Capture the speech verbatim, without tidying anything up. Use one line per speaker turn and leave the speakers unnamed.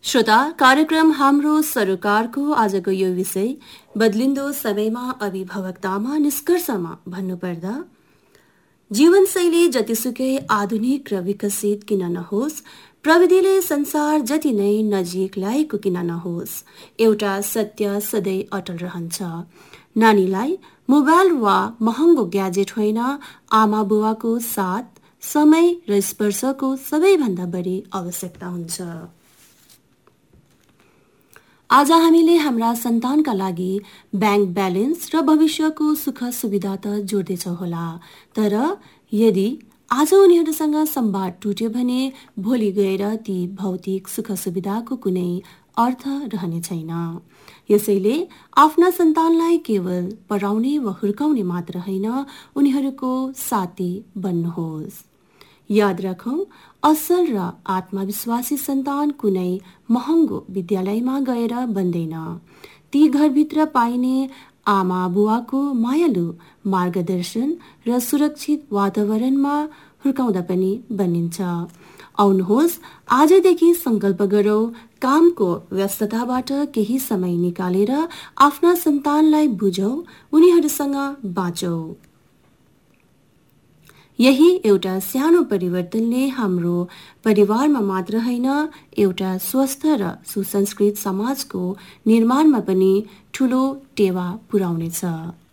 श्रोता, कार्यक्रम हाम्रो सरोकारको आजको यो विषय बदलिन्दो समयमा अभिभावकतामा निष्कर्षमा भन्नुपर्दा जीवनशैली जतिसुकै आधुनिक र विकसित किन नहोस्, प्रविधिले संसार जति नै नजिक ल्याएको किन नहोस्, एउटा सत्य सधैँ अटल रहन्छ। नानीलाई मोबाइल वा महँगो ग्याजेट होइन, आमा बुवाको साथ, समय र स्पर्शको सबैभन्दा बढी आवश्यकता हुन्छ। आज हामीले हाम्रा सन्तानका लागि ब्याङ्क ब्यालेन्स र भविष्यको सुख सुविधा त जोड्दैछौँ होला, तर यदि आज उनीहरूसँग संवाद टुट्यो भने भोलि गएर ती भौतिक सुख सुविधाको कुनै अर्थ रहने छैन। यसैले आफ्ना सन्तानलाई केवल पढाउने वा हुर्काउने मात्र होइन, उनीहरूको साथी बन्नुहोस्। याद रखौँ, असल र आत्मविश्वासी सन्तान कुनै महँगो विद्यालयमा गएर बन्दैन, ती घरभित्र पाइने आमा बुवाको मायालु मार्गदर्शन र सुरक्षित वातावरणमा हुर्काउँदा पनि बनिन्छ। आउनुहोस्, आजदेखि सङ्कल्प गरौँ, कामको व्यस्तताबाट केही समय निकालेर आफ्ना सन्तानलाई बुझौँ, उनीहरूसँग बाँचौँ। यही एउटा सानो परिवर्तनले हाम्रो परिवारमा मात्र होइन, एउटा स्वस्थ र सुसंस्कृत समाजको निर्माणमा पनि ठुलो टेवा पुर्याउनेछ।